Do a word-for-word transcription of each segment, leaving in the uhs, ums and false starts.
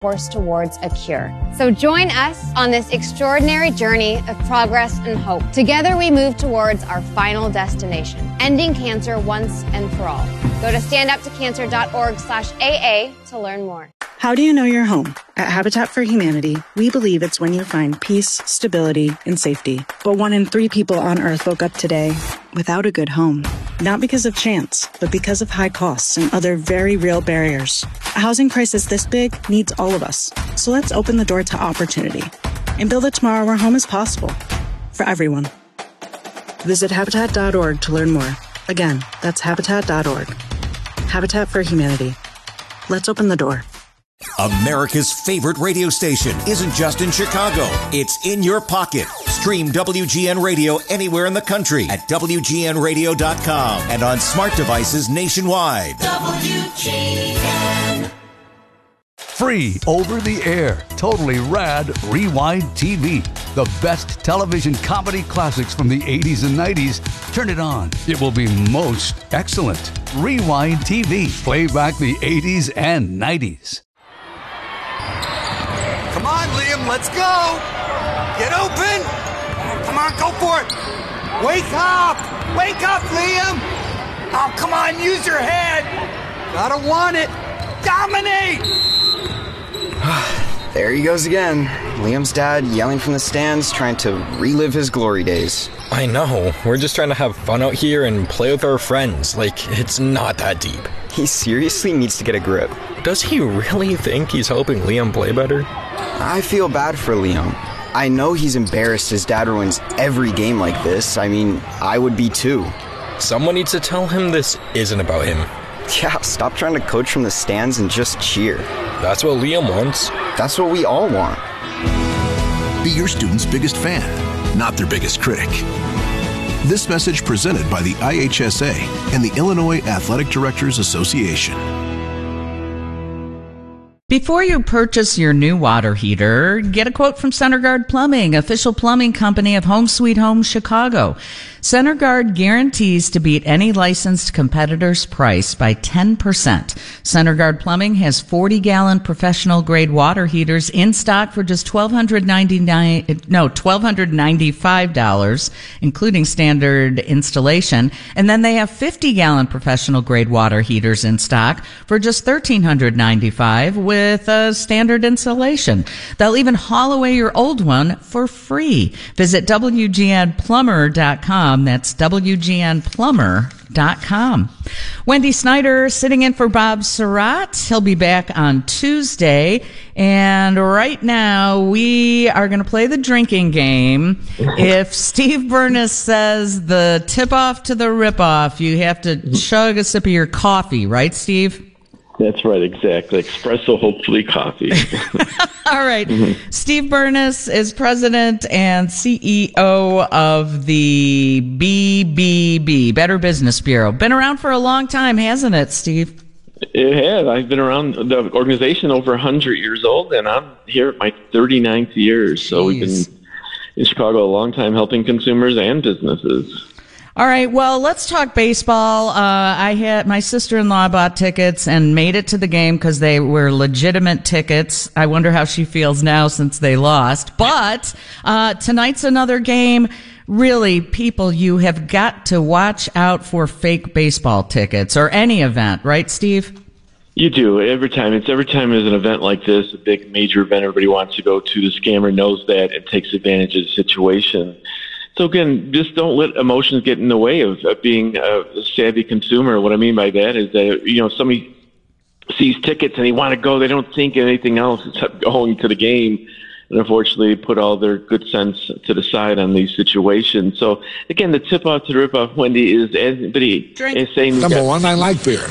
course towards a cure. So join us on this extraordinary journey of progress and hope. Together we move towards our final destination, ending cancer once and for all. Go to standuptocancer.org slash AA to learn more. How do you know you're home? At Habitat for Humanity, we believe it's when you find peace, stability, and safety. But one in three people on Earth woke up today without a good home. Not because of chance, but because of high costs and other very real barriers. A housing crisis this big needs all of us. So let's open the door to opportunity and build a tomorrow where home is possible for everyone. Visit Habitat dot org to learn more. Again, that's Habitat dot org. Habitat for Humanity. Let's open the door. America's favorite radio station isn't just in Chicago. It's in your pocket. Stream W G N Radio anywhere in the country at W G N radio dot com and on smart devices nationwide. W G N. Free over the air, totally rad Rewind T V. The best television comedy classics from the eighties and nineties. Turn it on. It will be most excellent. Rewind T V. Play back the eighties and nineties. Come on, Liam, let's go. Get open. Come on, go for it. Wake up. Wake up, Liam. Oh, come on, use your head. Gotta want it. Dominate. There he goes again. Liam's dad yelling from the stands, trying to relive his glory days. I know. We're just trying to have fun out here and play with our friends. Like, it's not that deep. He seriously needs to get a grip. Does he really think he's helping Liam play better? I feel bad for Liam. I know he's embarrassed his dad ruins every game like this. I mean, I would be too. Someone needs to tell him this isn't about him. Yeah, stop trying to coach from the stands and just cheer. That's what Liam wants. That's what we all want. Be your student's biggest fan, not their biggest critic. This message presented by the I H S A and the Illinois Athletic Directors Association. Before you purchase your new water heater, get a quote from CenterGuard Plumbing, official plumbing company of Home Sweet Home Chicago. CenterGuard guarantees to beat any licensed competitor's price by ten percent. CenterGuard Plumbing has forty-gallon professional-grade water heaters in stock for just twelve ninety-nine dollars, no, twelve ninety-five dollars, including standard installation. And then they have fifty-gallon professional-grade water heaters in stock for just thirteen ninety-five dollars with a standard installation. They'll even haul away your old one for free. Visit W G N plumber dot com. That's W G N plumber dot com. Wendy Snyder sitting in for Bob Surratt. He'll be back on Tuesday. And right now we are going to play the drinking game. If Steve Burness says the tip off to the rip off, you have to chug a sip of your coffee, right, Steve? That's right, exactly. Espresso, hopefully coffee. All right. Mm-hmm. Steve Burness is president and C E O of the B B B, Better Business Bureau. Been around for a long time, hasn't it, Steve? It has. I've been around the organization over one hundred years old, and I'm here at my thirty-ninth year. So we've been in Chicago a long time helping consumers and businesses. All right, well, let's talk baseball. Uh, I had my sister-in-law bought tickets and made it to the game because they were legitimate tickets. I wonder how she feels now since they lost. But uh, tonight's another game. Really, people, you have got to watch out for fake baseball tickets or any event, right, Steve? You do. Every time. It's every time there's an event like this, a big major event everybody wants to go to, the scammer knows that and takes advantage of the situation. So again, just don't let emotions get in the way of, of being a savvy consumer. What I mean by that is that, you know, somebody sees tickets and they want to go. They don't think anything else except going to the game. And unfortunately, put all their good sense to the side on these situations. So again, the tip off to the rip off, Wendy, is anybody is saying number one, I like beer.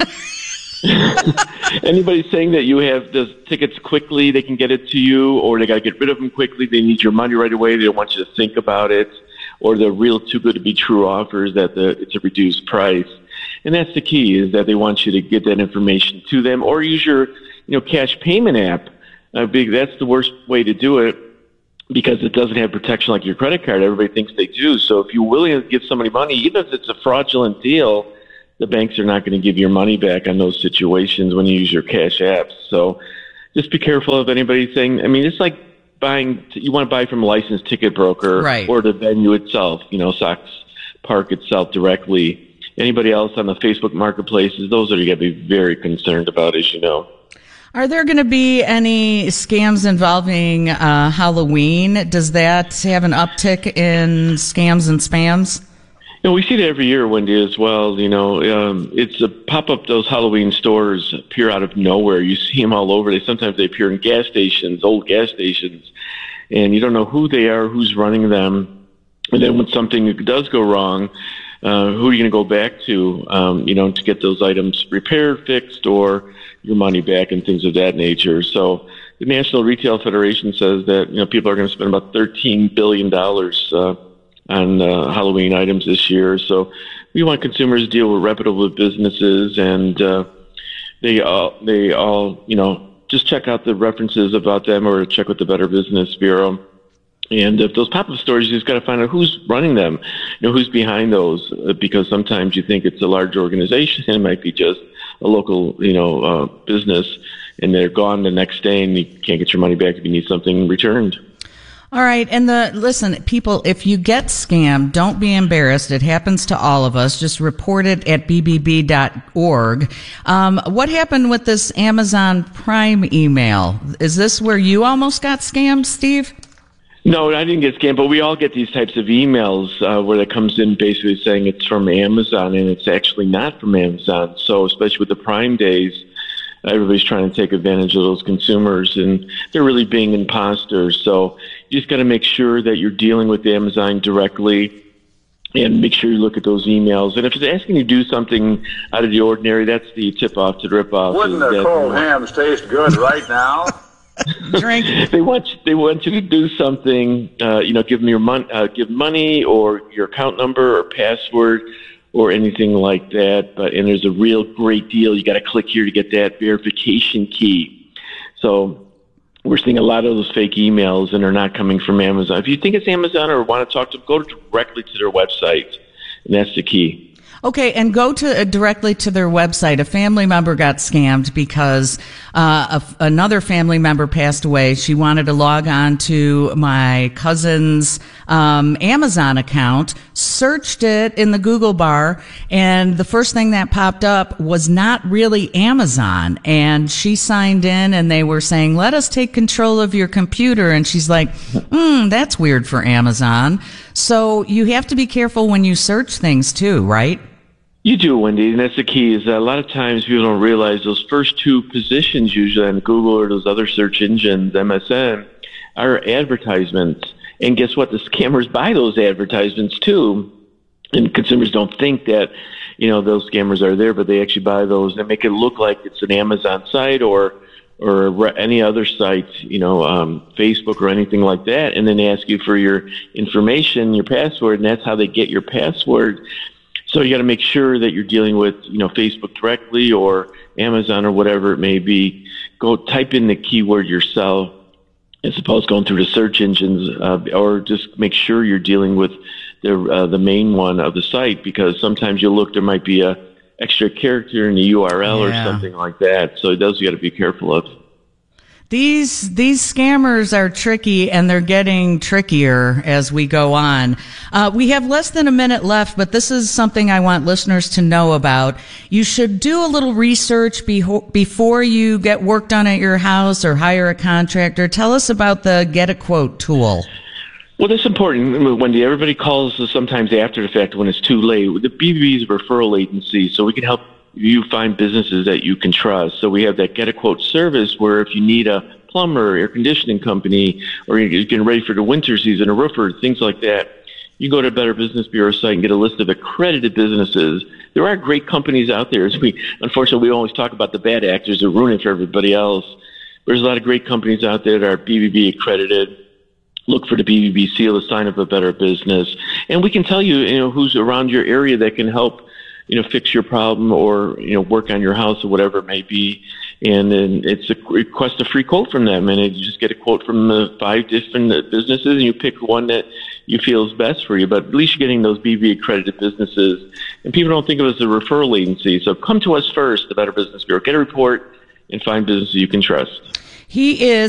Anybody saying that you have the tickets quickly, they can get it to you, or they got to get rid of them quickly, they need your money right away, they don't want you to think about it, or they're real too good to be true offers that the, it's a reduced price. And that's the key, is that they want you to get that information to them, or use your you know cash payment app. Uh, big, that's the worst way to do it, because it doesn't have protection like your credit card. Everybody thinks they do. So if you're willing to give somebody money, even if it's a fraudulent deal, the banks are not going to give your money back on those situations when you use your cash apps. So just be careful of anybody saying, I mean, it's like buying, you want to buy from a licensed ticket broker right. or the venue itself, you know, Sox Park itself directly. Anybody else on the Facebook marketplaces, those are you got to be very concerned about, as you know. Are there going to be any scams involving uh, Halloween? Does that have an uptick in scams and spams? You know, we see that every year, Wendy, as well. You know, um, it's a pop-up. Those Halloween stores appear out of nowhere. You see them all over. They sometimes they appear in gas stations, old gas stations, and you don't know who they are, who's running them. And then when something does go wrong, uh, who are you going to go back to, um, you know, to get those items repaired, fixed, or your money back and things of that nature. So the National Retail Federation says that, you know, people are going to spend about thirteen billion dollars uh, on uh, Halloween items this year. So we want consumers to deal with reputable businesses, and uh, they all, they all, you know, just check out the references about them or check with the Better Business Bureau. And if those pop-up stores, you just got to find out who's running them, you know, who's behind those, because sometimes you think it's a large organization and it might be just a local, you know, uh, business, and they're gone the next day and you can't get your money back if you need something returned. All right. And the, listen, people, if you get scammed, don't be embarrassed. It happens to all of us. Just report it at b b b dot org. Um, what happened with this Amazon Prime email? Is this where you almost got scammed, Steve? No, I didn't get scammed, but we all get these types of emails uh, where it comes in basically saying it's from Amazon, and it's actually not from Amazon. So especially with the Prime days, everybody's trying to take advantage of those consumers, and they're really being imposters. So you just got to make sure that you're dealing with Amazon directly, and make sure you look at those emails. And if it's asking you to do something out of the ordinary, that's the tip-off to the rip-off. Wouldn't the cold hams taste good right now? Drink. They want you, they want you to do something. Uh, you know, give them your mon- uh, give money or your account number or password or anything like that. But and there's a real great deal. You got to click here to get that verification key. So we're seeing a lot of those fake emails, and they're not coming from Amazon. If you think it's Amazon or want to talk to them, go directly to their website, and that's the key. Okay, and go to uh, directly to their website. A family member got scammed because uh, a, another family member passed away. She wanted to log on to my cousin's um, Amazon account, searched it in the Google bar, and the first thing that popped up was not really Amazon. And she signed in, and they were saying, "Let us take control of your computer." And she's like, "Hmm, that's weird for Amazon." So you have to be careful when you search things too, right? You do, Wendy, and that's the key, is that a lot of times people don't realize those first two positions usually on Google or those other search engines, M S N, are advertisements. And guess what? The scammers buy those advertisements too. And consumers don't think that, you know, those scammers are there, but they actually buy those. They make it look like it's an Amazon site or or any other site, you know, um, Facebook or anything like that. And then they ask you for your information, your password, and that's how they get your password. So you got to make sure that you're dealing with, you know, Facebook directly or Amazon or whatever it may be. Go type in the keyword yourself, as opposed to going through the search engines, uh, or just make sure you're dealing with the uh, the main one of the site, because sometimes you look, there might be a extra character in the U R L yeah. or something like that. So those you got to be careful of. These these scammers are tricky, and they're getting trickier as we go on. Uh, we have less than a minute left, but this is something I want listeners to know about. You should do a little research beho- before you get work done at your house or hire a contractor. Tell us about the Get a Quote tool. Well, that's important, Wendy. Everybody calls us sometimes after the fact when it's too late. The B B B is a referral agency, so we can help you find businesses that you can trust. So we have that Get a Quote service where if you need a plumber, air conditioning company, or you're getting ready for the winter season, a roofer, things like that, you go to Better Business Bureau site and get a list of accredited businesses. There are great companies out there. As we, unfortunately, we always talk about the bad actors who ruin it for everybody else. There's a lot of great companies out there that are B B B accredited. Look for the B B B seal, the sign of a better business. And we can tell you, you know, who's around your area that can help, you know, fix your problem or, you know, work on your house or whatever it may be. And then it's a request a free quote from them. And you just get a quote from the five different businesses, and you pick one that you feel is best for you. But at least you're getting those B B B accredited businesses. And people don't think of it as a referral agency. So come to us first, the Better Business Bureau. Get a report and find businesses you can trust. He is